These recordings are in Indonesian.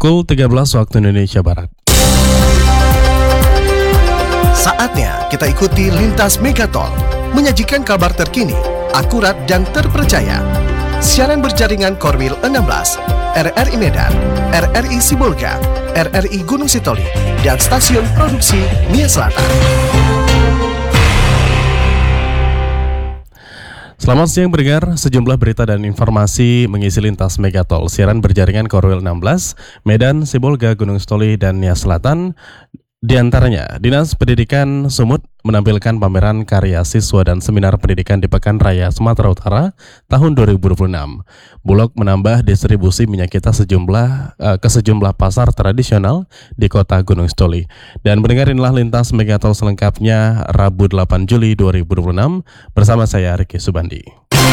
Pukul 13 waktu Indonesia Barat. Saatnya kita ikuti Lintas Megatol, menyajikan kabar terkini, akurat dan terpercaya. Siaran berjaringan Korwil 16, RRI Medan, RRI Sibolga, RRI Gunung Sitoli, dan stasiun produksi Nia Selatan. Selamat siang pendengar, sejumlah berita dan informasi mengisi Lintas Megatol. Siaran berjaringan Korwil 16, Medan, Sibolga, Gunung Sitoli, dan Nia Selatan. Di antaranya, Dinas Pendidikan Sumut menampilkan pameran karya siswa dan seminar pendidikan di Pekan Raya Sumatera Utara tahun 2026. Bulog menambah distribusi minyak kita ke sejumlah pasar tradisional di kota Gunung Sitoli. Dan pendengar, inilah Lintas Megatol selengkapnya Rabu 8 Juli 2026 bersama saya Riki Subandi.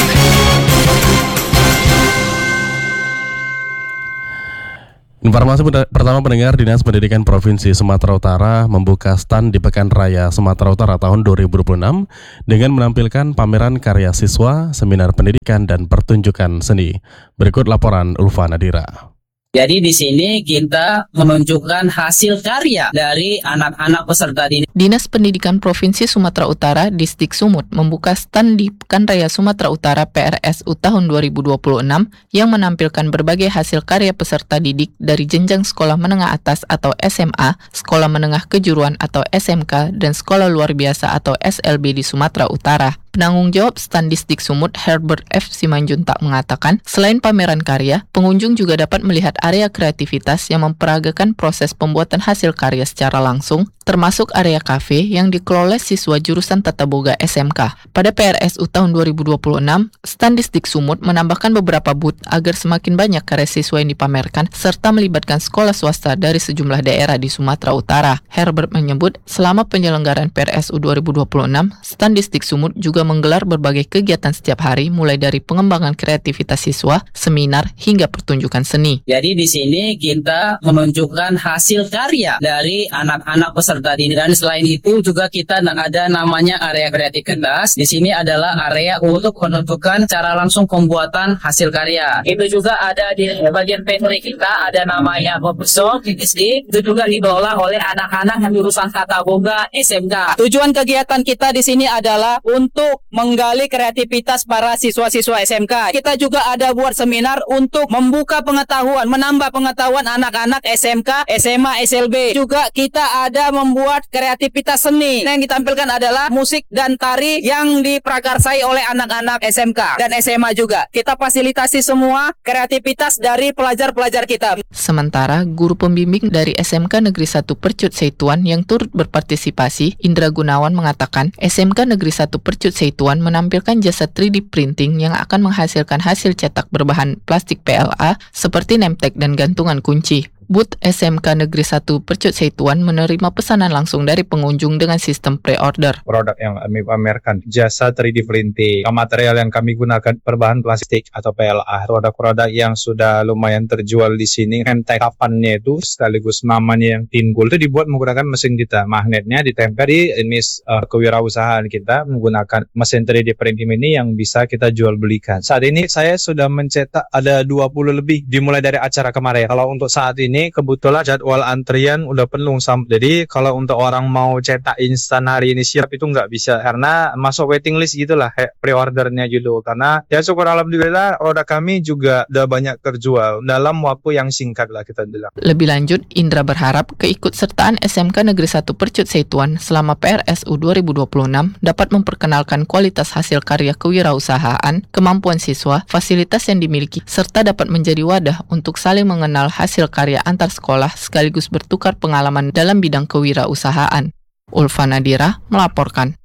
Informasi pertama pendengar, Dinas Pendidikan Provinsi Sumatera Utara membuka stand di Pekan Raya Sumatera Utara tahun 2026 dengan menampilkan pameran karya siswa, seminar pendidikan, dan pertunjukan seni. Berikut laporan Ulfa Nadira. Jadi di sini kita menunjukkan hasil karya dari anak-anak peserta didik. Dinas Pendidikan Provinsi Sumatera Utara Distrik Sumut membuka stand di Pekan Raya Sumatera Utara PRSU tahun 2026 yang menampilkan berbagai hasil karya peserta didik dari jenjang sekolah menengah atas atau SMA, sekolah menengah kejuruan atau SMK, dan sekolah luar biasa atau SLB di Sumatera Utara. Penanggung jawab stand Distrik Sumut Herbert F. Simanjuntak mengatakan, selain pameran karya, pengunjung juga dapat melihat area kreativitas yang memperagakan proses pembuatan hasil karya secara langsung, termasuk area kafe yang dikelola siswa jurusan Tata Boga SMK. Pada PRSU tahun 2026, stand Distrik Sumut menambahkan beberapa booth agar semakin banyak karya siswa yang dipamerkan, serta melibatkan sekolah swasta dari sejumlah daerah di Sumatera Utara. Herbert menyebut, selama penyelenggaraan PRSU 2026, stand Distrik Sumut juga menggelar berbagai kegiatan setiap hari, mulai dari pengembangan kreativitas siswa, seminar, hingga pertunjukan seni. Jadi di sini kita menunjukkan hasil karya dari anak-anak peserta didik, dan selain itu juga kita ada namanya area kreativitas. Di sini adalah area untuk menentukan cara langsung pembuatan hasil karya. Itu juga ada di bagian pantry kita, ada namanya workshop itu juga dikelola oleh anak-anak yang jurusan Tata Boga SMK. Tujuan kegiatan kita di sini adalah untuk menggali kreativitas para siswa-siswa SMK. Kita juga ada buat seminar untuk membuka pengetahuan, menambah pengetahuan anak-anak SMK, SMA, SLB. Juga kita ada membuat kreativitas seni. Yang ditampilkan adalah musik dan tari yang diprakarsai oleh anak-anak SMK dan SMA juga. Kita fasilitasi semua kreativitas dari pelajar-pelajar kita. Sementara guru pembimbing dari SMK Negeri 1 Percut Seituan yang turut berpartisipasi, Indra Gunawan, mengatakan SMK Negeri 1 Percut Seituan menampilkan jasa 3D printing yang akan menghasilkan hasil cetak berbahan plastik PLA seperti name tag dan gantungan kunci. Booth SMK Negeri 1 Percut Seituan menerima pesanan langsung dari pengunjung dengan sistem pre-order. Produk yang kami pamerkan, jasa 3D printing, material yang kami gunakan berbahan plastik atau PLA. Produk-produk yang sudah lumayan terjual di sini, name tag kafannya itu sekaligus namanya yang tinggul itu dibuat menggunakan mesin kita. Magnetnya ditempel di kewirausahaan kita menggunakan mesin 3D printing ini yang bisa kita jual belikan. Saat ini saya sudah mencetak ada 20 lebih dimulai dari acara kemarin. Kalau untuk saat ini kebetulan jadwal antrian udah penuh, jadi kalau untuk orang mau cetak instan hari ini siap itu nggak bisa karena masuk waiting list gitulah, pre-ordernya gitu. Karena ya syukur alhamdulillah produk kami juga udah banyak terjual dalam waktu yang singkat lah kita bilang. Lebih lanjut, Indra berharap keikutsertaan SMK Negeri 1 Percut Seituan selama PRSU 2026 dapat memperkenalkan kualitas hasil karya kewirausahaan, kemampuan siswa, fasilitas yang dimiliki, serta dapat menjadi wadah untuk saling mengenal hasil karya antar sekolah sekaligus bertukar pengalaman dalam bidang kewirausahaan. Ulfa Nadira melaporkan.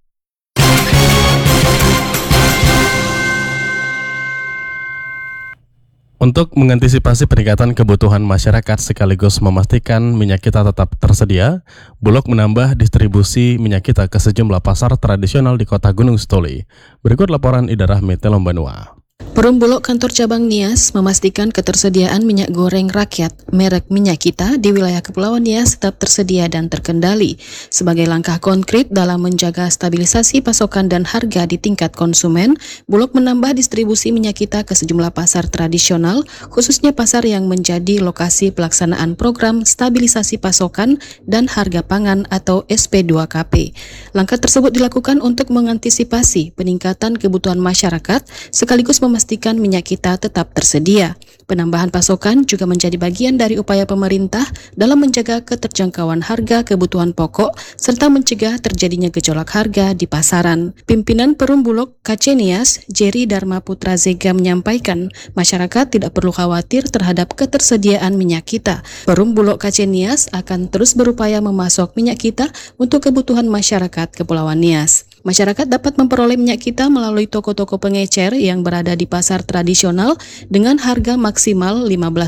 Untuk mengantisipasi peningkatan kebutuhan masyarakat sekaligus memastikan minyak kita tetap tersedia, Bulog menambah distribusi minyak kita ke sejumlah pasar tradisional di kota Gunung Sitoli. Berikut laporan Ida Rahmi Telombanua. Perum Bulog Kantor Cabang Nias memastikan ketersediaan minyak goreng rakyat merek Minyak Kita di wilayah Kepulauan Nias tetap tersedia dan terkendali sebagai langkah konkret dalam menjaga stabilisasi pasokan dan harga di tingkat konsumen. Bulog menambah distribusi minyak kita ke sejumlah pasar tradisional, khususnya pasar yang menjadi lokasi pelaksanaan program stabilisasi pasokan dan harga pangan atau SP2KP. Langkah tersebut dilakukan untuk mengantisipasi peningkatan kebutuhan masyarakat sekaligus memastikan minyak kita tetap tersedia. Penambahan pasokan juga menjadi bagian dari upaya pemerintah dalam menjaga keterjangkauan harga kebutuhan pokok serta mencegah terjadinya gejolak harga di pasaran. Pimpinan Perum Bulog KC Nias, Jerry Dharma Putra Zega menyampaikan, masyarakat tidak perlu khawatir terhadap ketersediaan minyak kita. Perum Bulog KC Nias akan terus berupaya memasok minyak kita untuk kebutuhan masyarakat Kepulauan Nias. Masyarakat dapat memperoleh minyak kita melalui toko-toko pengecer yang berada di pasar tradisional dengan harga maksimal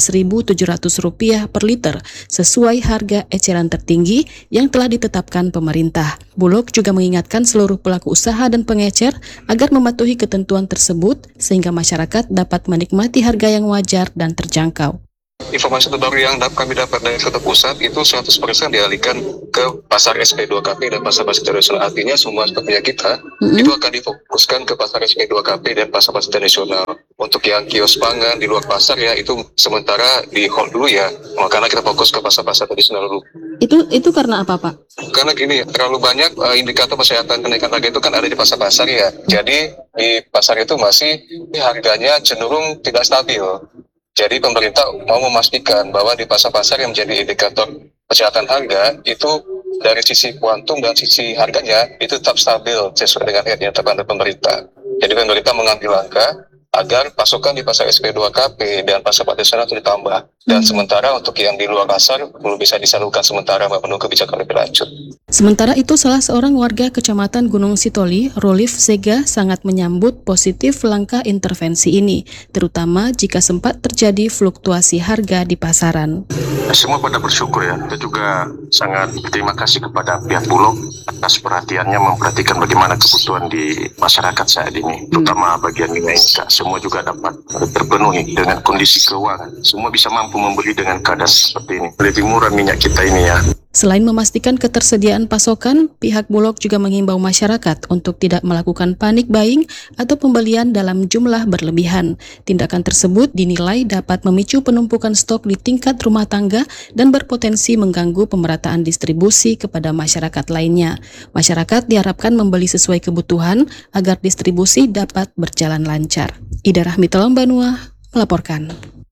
Rp15.700 per liter sesuai harga eceran tertinggi yang telah ditetapkan pemerintah. Bulog juga mengingatkan seluruh pelaku usaha dan pengecer agar mematuhi ketentuan tersebut sehingga masyarakat dapat menikmati harga yang wajar dan terjangkau. Informasi terbaru yang kami dapat dari Kota Pusat itu 100% dialihkan ke pasar SP2KP dan pasar-pasar tradisional. Artinya semua stok minyak kita itu akan difokuskan ke pasar SP2KP dan pasar-pasar tradisional. Untuk yang kios pangan di luar pasar ya itu sementara di hold dulu ya, karena kita fokus ke pasar-pasar tradisional dulu. Itu karena apa, Pak? Karena gini, terlalu banyak indikator kesehatan kenaikan harga itu kan ada di pasar-pasar ya. Jadi di pasar itu masih harganya cenderung tidak stabil. Jadi pemerintah mau memastikan bahwa di pasar-pasar yang menjadi indikator kesehatan harga itu dari sisi kuantum dan sisi harganya itu tetap stabil sesuai dengan yang ditetapkan oleh pemerintah. Jadi pemerintah mengambil langkah agar pasokan di pasar SP2KP dan pasar tradisional itu ditambah. Dan sementara untuk yang di luar pasar belum bisa disalurkan sementara menunggu kebijakan lebih lanjut. Sementara itu, salah seorang warga Kecamatan Gunung Sitoli, Rolif Zega, sangat menyambut positif langkah intervensi ini, terutama jika sempat terjadi fluktuasi harga di pasaran. Semua pada bersyukur ya, kita juga sangat berterima kasih kepada pihak Bulog atas perhatiannya memperhatikan bagaimana kebutuhan di masyarakat saat ini, terutama bagian minyak kita. Semua juga dapat terpenuhi dengan kondisi keuangan. Semua bisa mampu membeli dengan keadaan seperti ini. Lebih murah minyak kita ini ya. Selain memastikan ketersediaan pasokan, pihak Bulog juga menghimbau masyarakat untuk tidak melakukan panic buying atau pembelian dalam jumlah berlebihan. Tindakan tersebut dinilai dapat memicu penumpukan stok di tingkat rumah tangga dan berpotensi mengganggu pemerataan distribusi kepada masyarakat lainnya. Masyarakat diharapkan membeli sesuai kebutuhan agar distribusi dapat berjalan lancar. Ida Rahmi Banua melaporkan.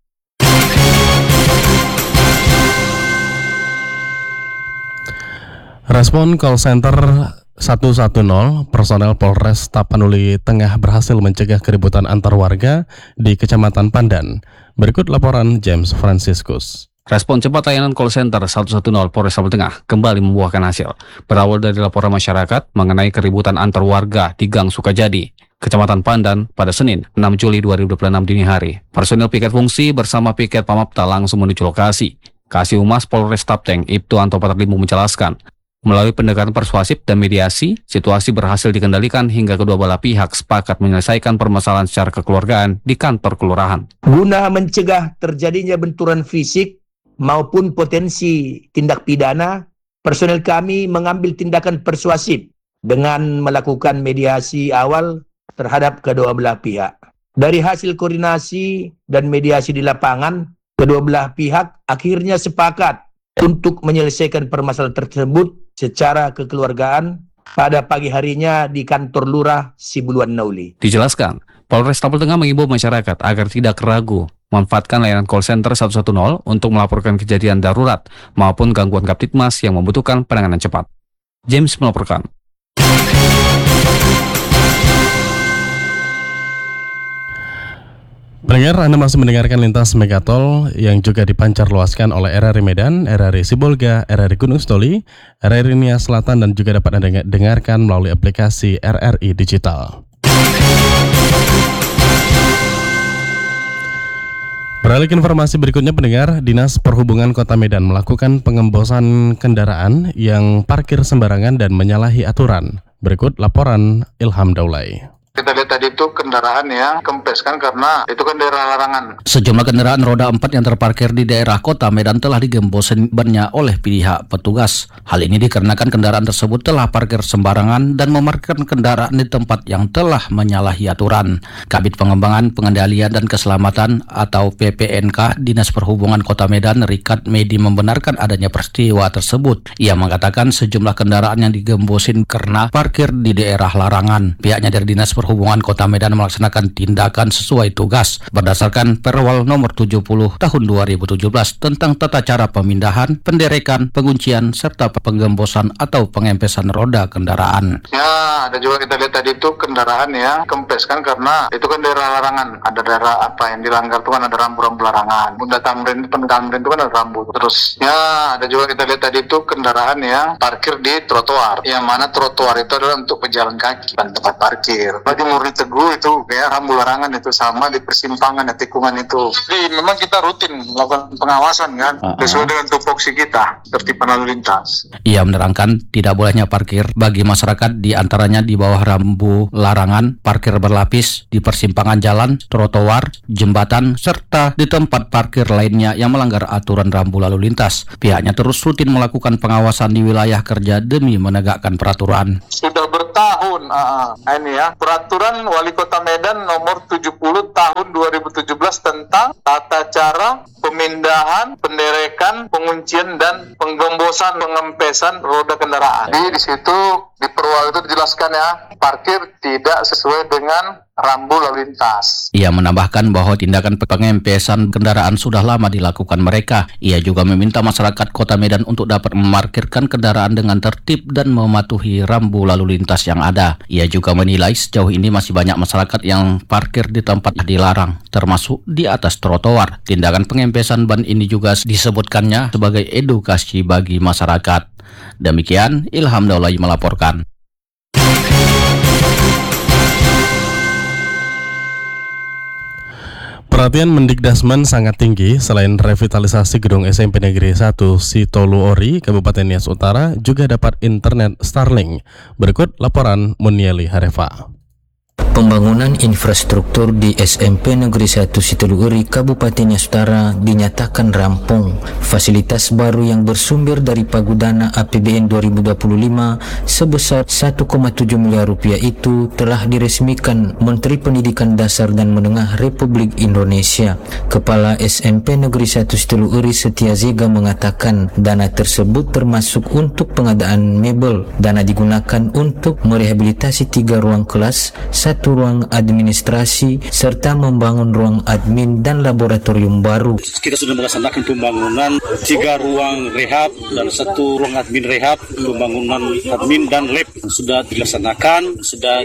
Respon call center 110, personel Polres Tapanuli Tengah berhasil mencegah keributan antar warga di Kecamatan Pandan. Berikut laporan James Franciscus. Respon cepat layanan call center 110 Polres Tapanuli Tengah kembali membuahkan hasil. Berawal dari laporan masyarakat mengenai keributan antar warga di Gang Sukajadi, Kecamatan Pandan pada Senin 6 Juli 2026 dini hari. Personel piket fungsi bersama piket Pamapta langsung menuju lokasi. Kasih Humas Polres Tapteng Ibtu Anto Patarlimu menjelaskan, melalui pendekatan persuasif dan mediasi, situasi berhasil dikendalikan hingga kedua belah pihak sepakat menyelesaikan permasalahan secara kekeluargaan di kantor kelurahan. Guna mencegah terjadinya benturan fisik maupun potensi tindak pidana, personel kami mengambil tindakan persuasif dengan melakukan mediasi awal terhadap kedua belah pihak. Dari hasil koordinasi dan mediasi di lapangan, kedua belah pihak akhirnya sepakat untuk menyelesaikan permasalahan tersebut secara kekeluargaan pada pagi harinya di kantor Lurah Sibuluan Nauli. Dijelaskan, Polres Tapanuli Tengah mengimbau masyarakat agar tidak ragu memanfaatkan layanan call center 110 untuk melaporkan kejadian darurat maupun gangguan Kaptidmas yang membutuhkan penanganan cepat. James melaporkan. Pendengar, Anda masih mendengarkan Lintas Megatol yang juga dipancar luaskan oleh RRI Medan, RRI Sibolga, RRI Gunung Stoli, RRI Nias Selatan dan juga dapat Anda dengarkan melalui aplikasi RRI Digital. Beralih ke informasi berikutnya, pendengar, Dinas Perhubungan Kota Medan melakukan pengembosan kendaraan yang parkir sembarangan dan menyalahi aturan. Berikut laporan Ilham Daulay. Kita lihat tadi itu kendaraan yang kempes kan, karena itu kan daerah larangan. Sejumlah kendaraan roda 4 yang terparkir di daerah kota Medan telah digemboskan bannya oleh pihak petugas. Hal ini dikarenakan kendaraan tersebut telah parkir sembarangan dan memarkirkan kendaraan di tempat yang telah menyalahi aturan. Kabid Pengembangan, Pengendalian dan Keselamatan atau PPNK Dinas Perhubungan Kota Medan, Rikat Medi, membenarkan adanya peristiwa tersebut. Ia mengatakan sejumlah kendaraan yang digembosin karena parkir di daerah larangan. Pihaknya dari Dinas Perhubungan Kota Medan melaksanakan tindakan sesuai tugas berdasarkan Perwal nomor 70 tahun 2017 tentang tata cara pemindahan, penderekan, penguncian, serta penggembosan atau pengempesan roda kendaraan. Ya, ada juga kita lihat tadi itu kendaraan yang kempes kan, karena itu kan daerah larangan. Ada daerah apa yang dilanggar itu kan ada rambu-rambu larangan. Bunda Tamrin itu kan ada rambu. Terus ya ada juga kita lihat tadi itu kendaraan yang parkir di trotoar. Yang mana trotoar itu adalah untuk pejalan kaki dan tempat parkir. Di Murni Teguh itu kayak rambu larangan itu, sama di persimpangan ya, tikungan itu. Jadi memang kita rutin melakukan pengawasan kan, sesuai dengan tupoksi kita, tertib lalu lintas. Ia menerangkan tidak bolehnya parkir bagi masyarakat di antaranya di bawah rambu larangan, parkir berlapis, di persimpangan jalan, trotoar, jembatan, serta di tempat parkir lainnya yang melanggar aturan rambu lalu lintas. Pihaknya terus rutin melakukan pengawasan di wilayah kerja demi menegakkan peraturan. Sudah bertahun, ini ya, Peraturan Wali Kota Medan nomor 70 tahun 2017 tentang tata cara pemindahan, penderekan, penguncian dan penggembosan, pengempesan roda kendaraan. Jadi di situ di Perwal itu dijelaskan ya, parkir tidak sesuai dengan rambu lalu lintas. Ia menambahkan bahwa tindakan pengempesan kendaraan sudah lama dilakukan mereka. Ia juga meminta masyarakat Kota Medan untuk dapat memarkirkan kendaraan dengan tertib dan mematuhi rambu lalu lintas yang ada. Ia juga menilai sejauh ini masih banyak masyarakat yang parkir di tempat dilarang, termasuk di atas trotoar. Tindakan pengempesan ban ini juga disebutkannya sebagai edukasi bagi masyarakat. Demikian Ilham Daulay melaporkan. Perhatian Mendikdasmen sangat tinggi. Selain revitalisasi gedung SMP Negeri 1 Sitoluori, Kabupaten Nias Utara juga dapat internet Starlink. Berikut laporan Munieli Harefa. Pembangunan infrastruktur di SMP Negeri 1 Sitoluori, Kabupaten Nias Utara dinyatakan rampung. Fasilitas baru yang bersumber dari pagudana APBN 2025 sebesar 1,7 miliar rupiah itu telah diresmikan Menteri Pendidikan Dasar dan Menengah Republik Indonesia. Kepala SMP Negeri 1 Sitoluori Setia Zega mengatakan dana tersebut termasuk untuk pengadaan mebel. Dana digunakan untuk merehabilitasi 3 ruang kelas, 1 ruang administrasi, serta membangun ruang admin dan laboratorium baru. Kita sudah melaksanakan pembangunan 3 ruang rehab dan 1 ruang admin rehab, pembangunan admin dan lab sudah dilaksanakan, sudah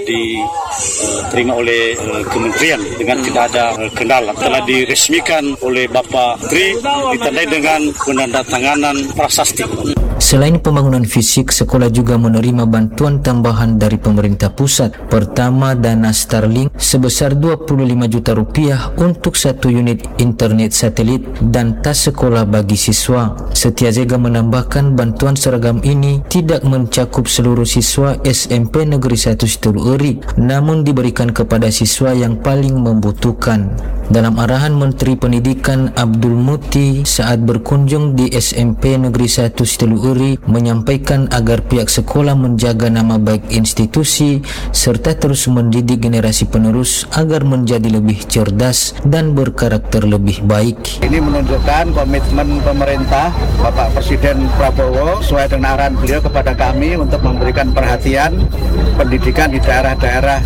diterima oleh kementerian dengan tidak ada kendala. Telah diresmikan oleh Bapak Tri, ditandai dengan penandatanganan prasasti. Selain pembangunan fisik, sekolah juga menerima bantuan tambahan dari pemerintah pusat. Pertama, dana Starlink sebesar 25 juta rupiah untuk 1 unit internet satelit dan tas sekolah bagi siswa. Setia Zega menambahkan bantuan seragam ini tidak mencakup seluruh siswa SMP Negeri 1 Sitoluori, namun diberikan kepada siswa yang paling membutuhkan. Dalam arahan Menteri Pendidikan Abdul Muti saat berkunjung di SMP Negeri 1 Sitoluori, menyampaikan agar pihak sekolah menjaga nama baik institusi serta terus mendidik generasi penerus agar menjadi lebih cerdas dan berkarakter lebih baik. Ini menunjukkan komitmen pemerintah Bapak Presiden Prabowo sesuai dengan arahan beliau kepada kami untuk memberikan perhatian pendidikan di daerah-daerah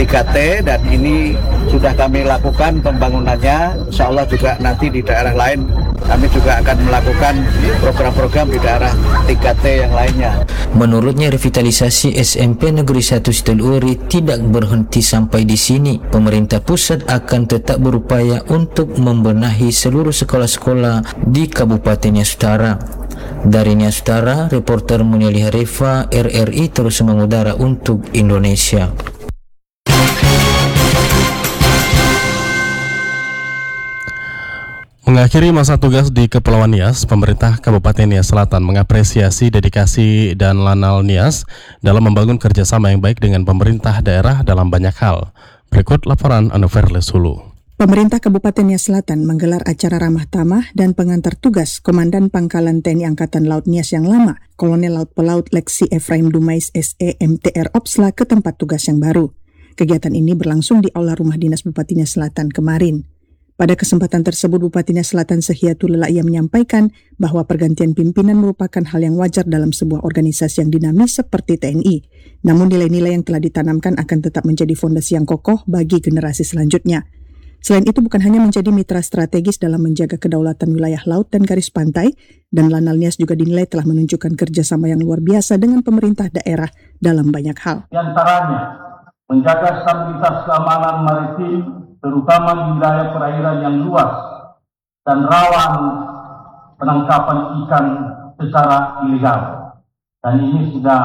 3T, dan ini sudah kami lakukan pembangunannya. Insya Allah juga nanti di daerah lain kami juga akan melakukan program-program di daerah 3T yang lainnya. Menurutnya revitalisasi SMP Negeri 1 Sitoluori tidak berhenti sampai di sini. Pemerintah pusat akan tetap berupaya untuk membenahi seluruh sekolah-sekolah di Kabupaten Nias Utara. Dari Nias Utara, reporter Munieli Harefa, RRI terus mengudara untuk Indonesia. Mengakhiri masa tugas di Kepulauan Nias, pemerintah Kabupaten Nias Selatan mengapresiasi dedikasi dan Lanal Nias dalam membangun kerjasama yang baik dengan pemerintah daerah dalam banyak hal. Berikut laporan Anoverles Hulu. Pemerintah Kabupaten Nias Selatan menggelar acara ramah tamah dan pengantar tugas Komandan Pangkalan TNI Angkatan Laut Nias yang lama, Kolonel Laut Pelaut Lexi Efraim Dumais SE MTR Opsla ke tempat tugas yang baru. Kegiatan ini berlangsung di Aula Rumah Dinas Bupati Nias Selatan kemarin. Pada kesempatan tersebut, Bupati Nias Selatan Sehiatul Lelaia menyampaikan bahwa pergantian pimpinan merupakan hal yang wajar dalam sebuah organisasi yang dinamis seperti TNI. Namun nilai-nilai yang telah ditanamkan akan tetap menjadi fondasi yang kokoh bagi generasi selanjutnya. Selain itu bukan hanya menjadi mitra strategis dalam menjaga kedaulatan wilayah laut dan garis pantai, dan Lanal Nias juga dinilai telah menunjukkan kerjasama yang luar biasa dengan pemerintah daerah dalam banyak hal. Di antaranya, menjaga stabilitas keamanan maritim, terutama di wilayah perairan yang luas dan rawan penangkapan ikan secara ilegal. Dan ini sudah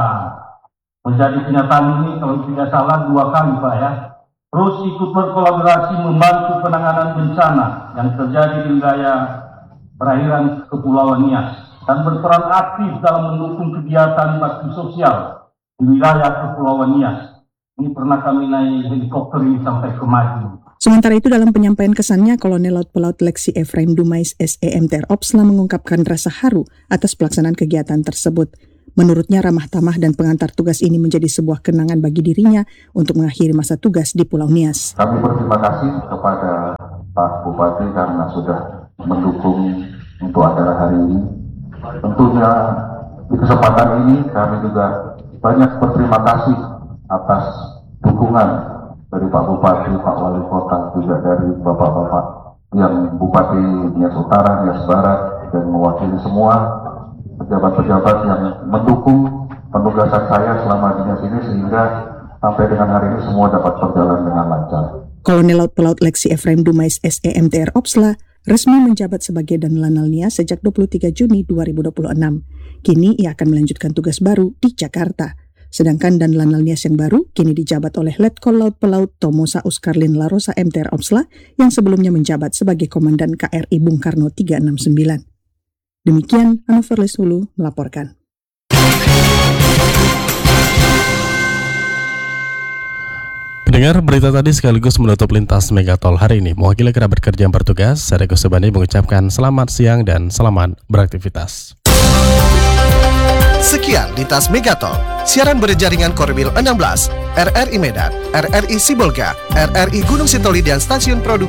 menjadi kenyataan ini kalau tidak salah 2 kali Pak ya. Terus ikut berkolaborasi membantu penanganan bencana yang terjadi di wilayah perairan Kepulauan Nias dan berperan aktif dalam mendukung kegiatan bakti sosial di wilayah Kepulauan Nias. Ini pernah kami naik helikopter ini sampai ke Madiun. Sementara itu dalam penyampaian kesannya, Kolonel Laut Pelaut Lexi Efraim Dumais SE MTR Opsla mengungkapkan rasa haru atas pelaksanaan kegiatan tersebut. Menurutnya ramah tamah dan pengantar tugas ini menjadi sebuah kenangan bagi dirinya untuk mengakhiri masa tugas di Pulau Nias. Kami berterima kasih kepada Pak Bupati karena sudah mendukung untuk acara hari ini. Tentunya di kesempatan ini kami juga banyak berterima kasih atas dukungan dari Pak Bupati, Pak Wali Kota, juga dari Bapak-Bapak yang Bupati Nias Utara, Nias Barat, dan mewakili semua pejabat-pejabat yang mendukung penugasan saya selama di Nias ini sehingga sampai dengan hari ini semua dapat berjalan dengan lancar. Kolonel Laut Pelaut Lexi Efraim Dumais SE MTR Opsla resmi menjabat sebagai Danlanal Nias sejak 23 Juni 2026. Kini ia akan melanjutkan tugas baru di Jakarta. Sedangkan Danlanal Nias yang baru kini dijabat oleh Letkol Laut Pelaut Tomosa Uskarlin Larosa MTR Opsla yang sebelumnya menjabat sebagai Komandan KRI Bung Karno 369. Demikian, Anoverles Hulu melaporkan. Pendengar, berita tadi sekaligus menutup lintas Megatol hari ini. Mewakili kerabat kerja yang bertugas, saya Rego Sebani mengucapkan selamat siang dan selamat beraktivitas. Sekian lintas Megatol, siaran berjaringan Korwil 16, RRI Medan, RRI Sibolga, RRI Gunung Sitoli dan Stasiun Produksi